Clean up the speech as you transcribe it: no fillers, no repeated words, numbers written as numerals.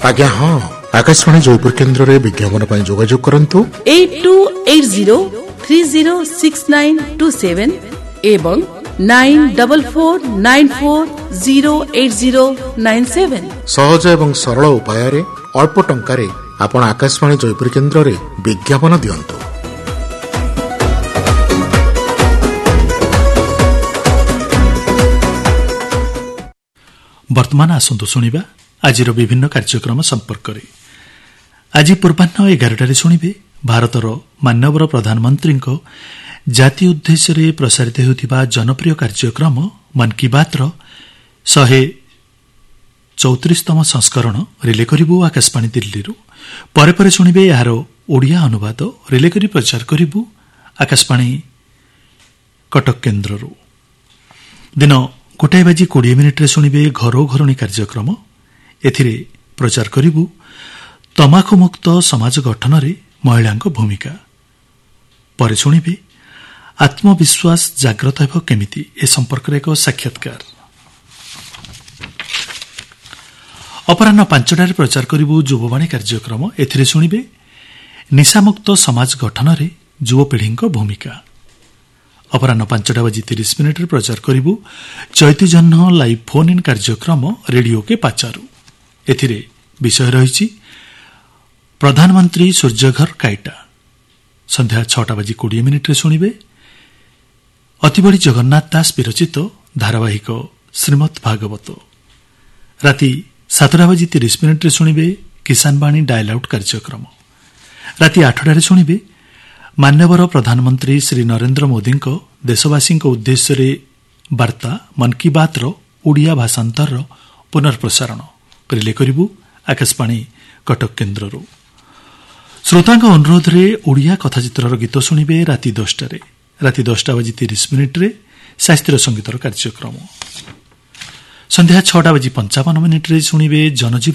आज्ञा हाँ आकाशवाणी जयपुर केन्द्र रे विज्ञापन पर जोगाजोग करंतु 8280306927 एवं 9449408097 सहज एवं सरल उपाय रे अल्प टंका रे आपण आकाशवाणी जयपुर केन्द्र रे विज्ञापन दियंतु। वर्तमान आसंतु सुनिबा आजिर विभिन्न कार्यक्रम संपर्क रे। आज पूर्वाह्न 11 शुणिबे भारतर माननीय प्रधानमंत्री जाति उद्देश्य प्रसारित होता जनप्रिय कार्यक्रम मन की बात 134तम संस्करण रिले करिबु आकाशवाणी दिल्ली रु। परे परे शुणिबे यार ओडिया अनुवाद रिले करी प्रचार करिबु आकाशवाणी कटक केन्द्र रु। दिन 1:20 शुणिबे घरो घरणी कार्यक्रम एथिरे प्रचार करिबु तमाखु मुक्त समाज गठन रे महिला भूमिका। परे शुणिबे आत्मविश्वास जागृत हेब केमिति ए संपर्क एक साक्षात्कार। अपराह्न 5टारे प्रचार करिबु युववाणी कार्यक्रम एथिरे शुणिबे निशामुक्त समाज गठन रे युवपीढ़ी भूमिका। अपराह्न 5:30 प्रचार करिबु चैती जन्ह लाइव फोन इन कार्यक्रम रेडियो के पाचारू। एथिरे विषय रहिछि प्रधानमंत्री सूर्यघर काइटा। संध्या 6:20 शुणिबे अतिबड़ी जगन्नाथ दास विरचित धारावाहिक श्रीमद भागवत। राति 7:30 शुणिबे किसान बाणी डायल आउट कार्यक्रम। राति 8टारे शुणिबे मान्यवर प्रधानमंत्री श्री नरेंद्र मोदी देशवासी उद्देश्य वार्ता मन की बात ओडिया भाषांतर पुनर्प्रसारण रिले करिबु आकाशवाणी कटक केन्द्र। श्रोता अनुरोध रे ओडिया कथाचित्र गीत शुणिबे राति 10टारे। राति 10:30 शास्त्रीय संगीतर कार्यक्रम। संध्या 6:55 शुणिबे जनजीवन